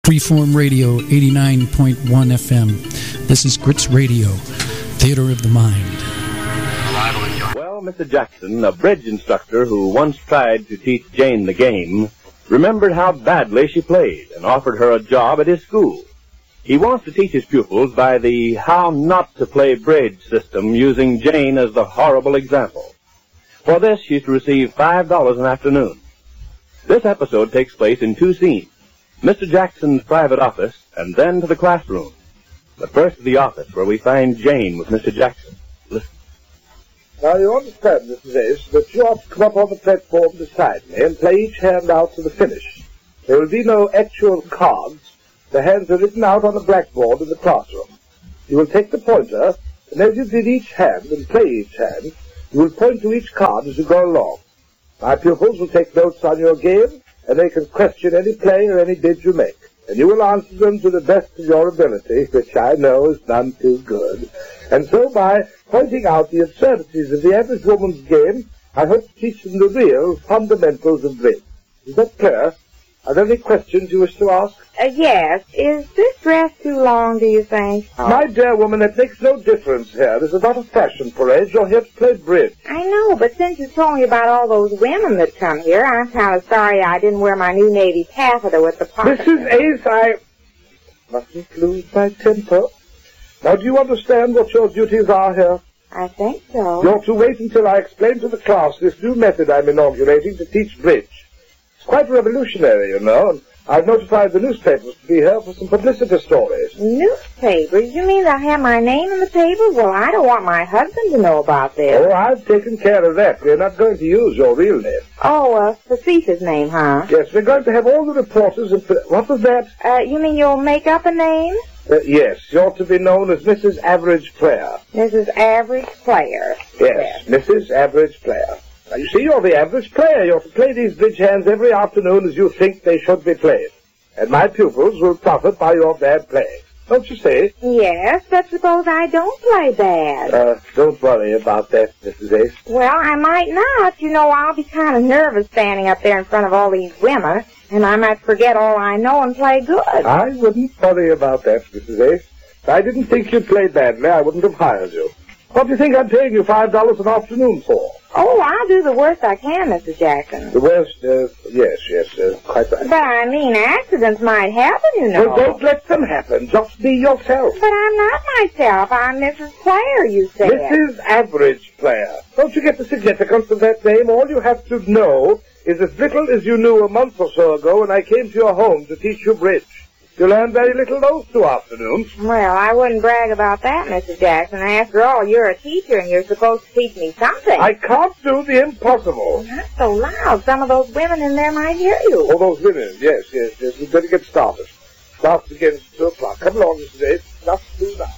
Freeform Radio, 89.1 FM. This is Grits Radio, Theater of the Mind. Well, Mr. Jackson, a bridge instructor who once tried to teach Jane the game, remembered how badly she played and offered her a job at his school. He wants to teach his pupils by the how not to play bridge system, using Jane as the horrible example. For this, she's to receive $5 an afternoon. This episode takes place in two scenes. Mr. Jackson's private office, and then to the classroom. But first to the office, where we find Jane with Mr. Jackson. Listen. Now, you understand, Mrs. Ace, that you ought to come up on the platform beside me and play each hand out to the finish. There will be no actual cards. The hands are written out on the blackboard in the classroom. You will take the pointer, and as you did each hand and play each hand, you will point to each card as you go along. My pupils will take notes on your game, and they can question any play or any bid you make. And you will answer them to the best of your ability, which I know is none too good. And so by pointing out the absurdities of the average woman's game, I hope to teach them the real fundamentals of bridge. Is that clear? Are there any questions you wish to ask? Yes. Is this dress too long, do you think? My dear woman, it makes no difference here. This is not a fashion parade. You're here to play bridge. I know, but since you told me about all those women that come here, I'm kind of sorry I didn't wear my new navy taffeta with the pocket. Mrs. Ace, I mustn't lose my temper. Now, do you understand what your duties are here? I think so. You're to wait until I explain to the class this new method I'm inaugurating to teach bridge. It's quite revolutionary, you know, and I've notified the newspapers to be here for some publicity stories. Newspapers? You mean they'll have my name in the paper? Well, I don't want my husband to know about this. Oh, I've taken care of that. We're not going to use your real name. Oh, a facetious name, huh? Yes, we're going to have all the reporters and... What was that? You mean you'll make up a name? Yes, you're to be known as Mrs. Average Player. Mrs. Average Player. Yes, Mrs. Average Player. Now, you see, you're the average player. You're to play these bridge hands every afternoon as you think they should be played. And my pupils will profit by your bad playing. Don't you see? Yes, but suppose I don't play bad. Don't worry about that, Mrs. Ace. Well, I might not. You know, I'll be kind of nervous standing up there in front of all these women, and I might forget all I know and play good. I wouldn't worry about that, Mrs. Ace. If I didn't think you'd play badly, I wouldn't have hired you. What do you think I'm paying you $5 an afternoon for? Oh, I'll do the worst I can, Mr. Jackson. The worst? Yes, quite right. But I mean, accidents might happen, you know. Well, don't let them happen. Just be yourself. But I'm not myself. I'm Mrs. Player, you said. Mrs. Average Player. Don't you get the significance of that name? All you have to know is as little as you knew a month or so ago when I came to your home to teach you bridge. You learned very little those 2 afternoons. Well, I wouldn't brag about that, Mr. Jackson. After all, you're a teacher and you're supposed to teach me something. I can't do the impossible. Not so loud. Some of those women in there might hear you. Oh, those women. Yes. We'd better get started. Class begins at 2 o'clock. Come along, Mrs. Ace. Just do that.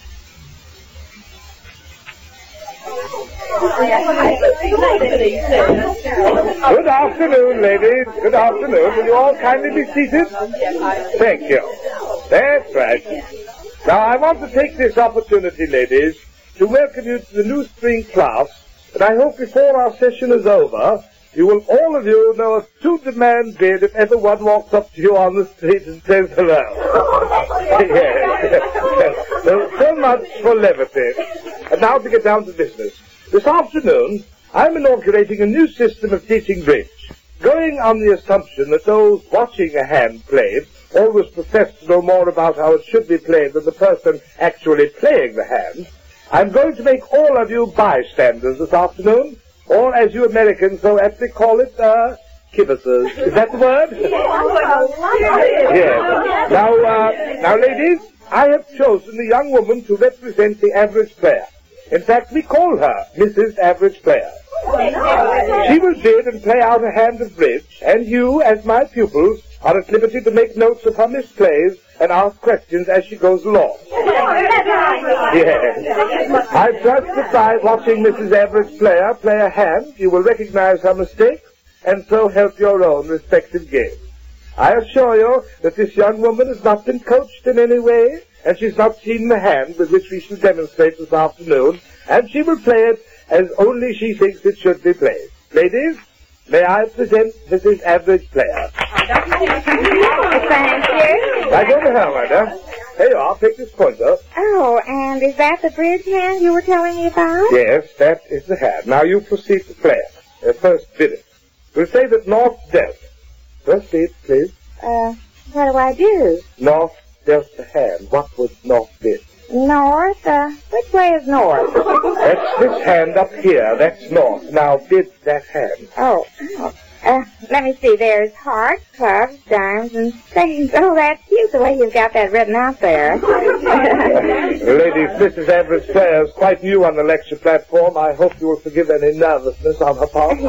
Good afternoon, ladies. Good afternoon. Will you all kindly be seated? Thank you. That's right. Now, I want to take this opportunity, ladies, to welcome you to the new spring class, and I hope before our session is over, you will all of you know a two-demand bid if ever one walks up to you on the street and says hello. Yes. So much for levity. And now to get down to business. This afternoon, I'm inaugurating a new system of teaching bridge, going on the assumption that those watching a hand played always profess to know more about how it should be played than the person actually playing the hand. I'm going to make all of you bystanders this afternoon, or as you Americans so aptly call it, kibitzers. Is that the word? Yes. Now, ladies, I have chosen the young woman to represent the average player. In fact, we call her Mrs. Average Player. She will bid and play out a hand of bridge, and you, as my pupils, are at liberty to make notes of her misplays and ask questions as she goes along. Yes. I trust that by watching Mrs. Average Player play a hand, you will recognize her mistakes and so help your own respective game. I assure you that this young woman has not been coached in any way, and she's not seen the hand with which we shall demonstrate this afternoon, and she will play it as only she thinks it should be played. Ladies, may I present Mrs. Average Player? Thank you. Right over here, my dear. Here you are. Take this pointer. Oh, and is that the bridge hand you were telling me about? Yes, that is the hand. Now you proceed to play it. First bid it. We'll say that north dealt. First bid, please. What do I do? North dealt the hand. What would north bid? North? Which way is north? That's this hand up here. That's north. Now bid that hand. Oh. Let me see. There's hearts, clubs, dimes, and spades. Oh, that's cute the way you've got that written out there. Ladies, Mrs. Everett's player is quite new on the lecture platform. I hope you will forgive any nervousness on her part.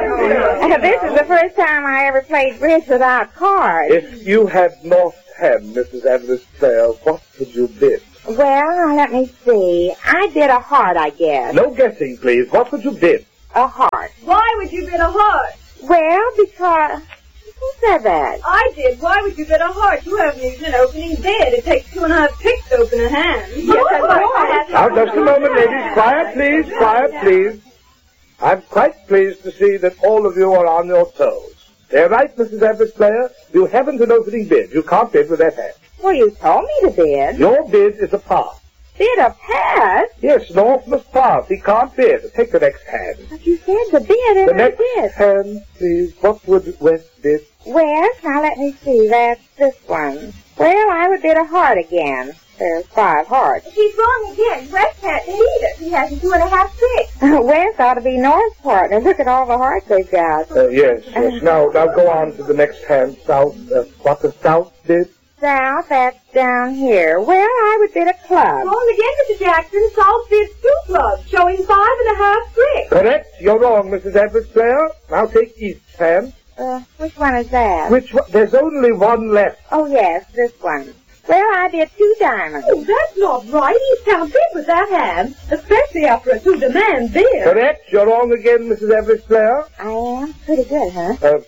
Yes. This is the first time I ever played bridge without cards. If you had north hand, Mrs. Everett's player, what would you bid? Well, let me see. I bid a heart, I guess. No guessing, please. What would you bid? A heart. Why would you bid a heart? Well, because... Who said that? I did. Why would you bid a heart? You haven't even an opening bid. It takes 2.5 picks to open a hand. Yes, that's right. Now, just a moment, ladies. Quiet, please. Quiet, please. I'm quite pleased to see that all of you are on your toes. They're right, Mrs. Everett's player. You haven't an opening bid. You can't bid with that hand. Well, you told me to bid. Your bid is a pass. Bid a pass? Yes, North must pass. He can't bid. Take the next hand. But you said to bid, and The I next did. hand, please. What would West bid? West? Now, let me see. That's this one. Well, I would bid a heart again. There's 5 hearts. She's wrong again. West can't bid either. He has a 2.5 picks. West ought to be North's partner. Look at all the hearts they've got. Yes. Now go on to the next hand. South. What the South did? South, that's down here. Well, I would bid a club. Wrong again, Mr. Jackson. South bids 2 clubs, showing 5.5 picks. Correct. You're wrong, Mrs. Everett's player. Now take East's hand. Which one is that? Which one? There's only one left. Oh, yes, this one. Well, I bid 2 diamonds. Oh, that's not right. He can't bid with that hand, especially after a 2-demand bid. Correct. You're wrong again, Mrs. Everett's player. I am? Pretty good, huh?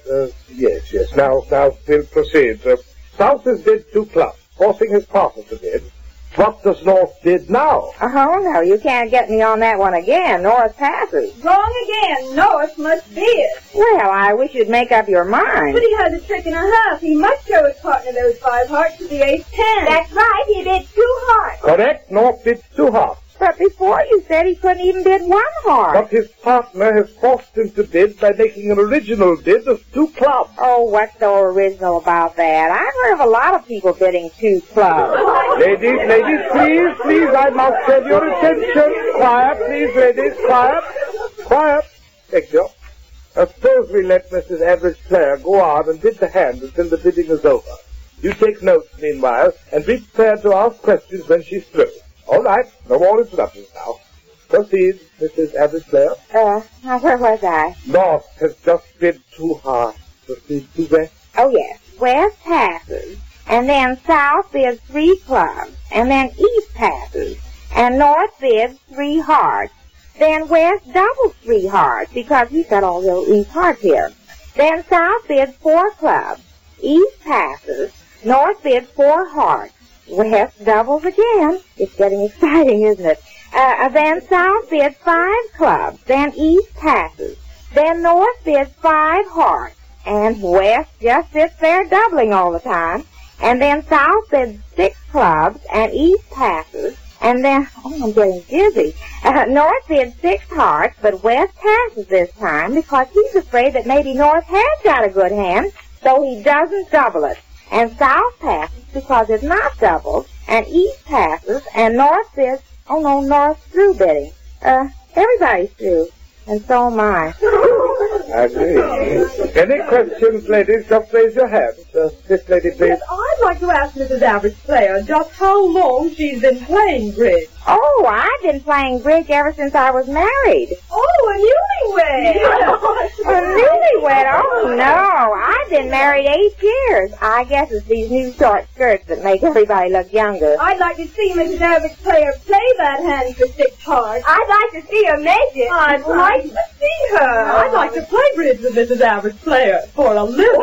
Yes. Now we'll proceed. South has bid 2 clubs, forcing his partner to bid. What does North bid now? Oh, no, you can't get me on that one again. North passes. Wrong again. North must bid. Well, I wish you'd make up your mind. But he has a trick and a half. He must show his partner those 5 hearts to the ace-10. That's right. He bid 2 hearts. Correct. North bids 2 hearts. But before you said he couldn't even bid 1 heart. But his partner has forced him to bid by making an original bid of 2 clubs. Oh, what's so original about that? I've heard of a lot of people bidding 2 clubs. Ladies, please, I must have your attention. Quiet, please, ladies, quiet. Thank you. Suppose we let Mrs. Everett's player go on and bid the hand until the bidding is over. You take notes meanwhile, and be prepared to ask questions when she's through. All right, no more interruptions now. Proceed, Mrs. Everett's player. Now where was I? North has just bid 2 hearts. Proceed to West. Oh, yes. West passes. And then South bids 3 clubs. And then East passes. And North bids 3 hearts. Then West doubles 3 hearts because he's got all these hearts here. Then South bids 4 clubs. East passes. North bids 4 hearts. West doubles again. It's getting exciting, isn't it? Then South bids 5 clubs. Then East passes. Then North bids 5 hearts. And West just sits there doubling all the time. And then South bids 6 clubs. And East passes. And then, I'm getting dizzy. North bids 6 hearts, but West passes this time because he's afraid that maybe North has got a good hand, so he doesn't double it. And South passes because it's not doubled, and East passes, and North bids, North's through bidding. Everybody's through, and so am I. I agree. Any questions, ladies? Just raise your hand. This lady, please. Yes, I'd like to ask Mrs. Everett's player just how long she's been playing bridge. Oh, I've been playing bridge ever since I was married. Oh, a newlywed. A newlywed? Oh, no. I've been married 8 years. I guess it's these new short skirts that make everybody look younger. I'd like to see Mrs. Everett's player play that hand for 6 hearts. I'd like to see her make it. I'd like to see her. I'd like to play bridge with Mrs. Everett's player for a living.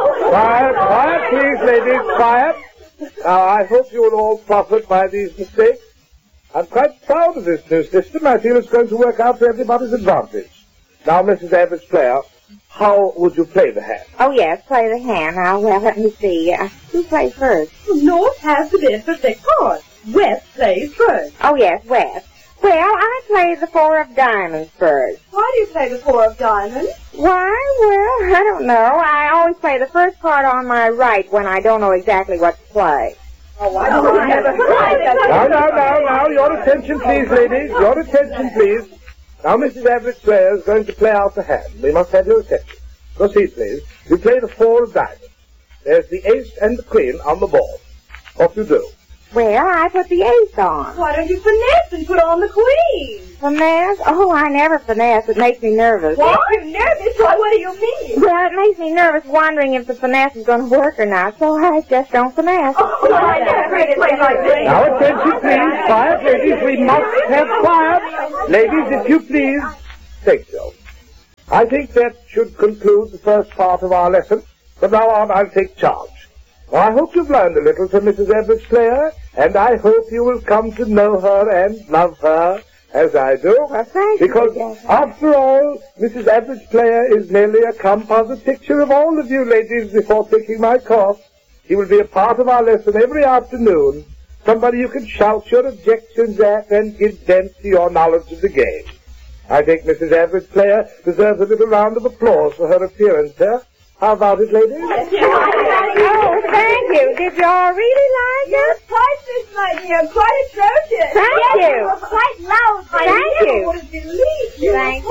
Quiet, please, ladies, quiet. Now, I hope you will all profit by these mistakes. I'm quite proud of this new system. I feel it's going to work out to everybody's advantage. Now, Mrs. Everett's player, how would you play the hand? Oh, yes, play the hand. Now, well, let me see. Who plays first? North has the bid for 6 cards. West plays first. Oh, yes, West. Well, I play the 4 of diamonds first. Why do you play the 4 of diamonds? Why? Well, I don't know. I always play the first card on my right when I don't know exactly what to play. Oh, I don't never tried that. Now, your attention, please, ladies. Your attention, please. Now, Mrs. Everett's player is going to play out the hand. We must have your attention. Proceed, please. You play the 4 of diamonds. There's the ace and the queen on the board. What do you do? Well, I put the ace on. Why don't you finesse and put on the queen? Finesse? Oh, I never finesse. It makes me nervous. What? You're nervous? Why, what do you mean? Well, it makes me nervous wondering if the finesse is going to work or not, so I just don't finesse. Oh, I never heard it play like this. Now, attention, please. Quiet, ladies. We must have quiet. Ladies, if you please. Thank you. I think that should conclude the first part of our lesson. From now on, I'll take charge. Well, I hope you've learned a little from Mrs. Everett's player, and I hope you will come to know her and love her as I do. Well, thank you. Because, after all, Mrs. Everett's player is merely a composite picture of all of you ladies before taking my course. He will be a part of our lesson every afternoon, somebody you can shout your objections at and give vent to your knowledge of the game. I think Mrs. Everett's player deserves a little round of applause for her appearance here. How about it, ladies? Oh, thank you. Did you all really like it? Priceless, my dear. Quite atrocious. Thank you. You were quite loud. Thank I you. never would have believed you. Thank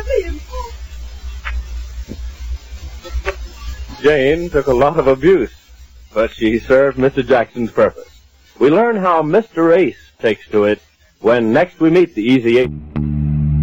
you. Jane took a lot of abuse, but she served Mr. Jackson's purpose. We learn how Mr. Ace takes to it when next we meet the Easy Ace.